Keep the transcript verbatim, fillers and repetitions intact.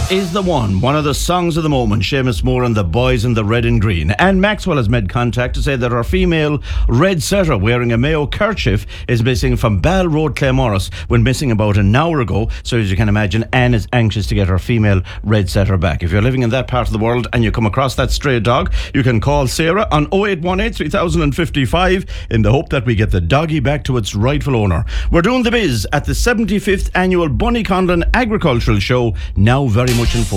is the one. One of the songs of the moment. Seamus Moore and the Boys in the Red and Green. And Maxwell has made contact to say that our female red setter wearing a Mayo kerchief is missing from Ball Road, Claremorris, when missing about an hour ago. So as you can imagine, Anne is anxious to get her female red setter back. If you're living in that part of the world and you come across that stray dog, you can call Sarah on oh eight one eight, three thousand fifty-five in the hope that we get the doggy back to its rightful owner. We're doing the biz at the seventy-fifth annual Bunny Conlon Agricultural Show, now very much in full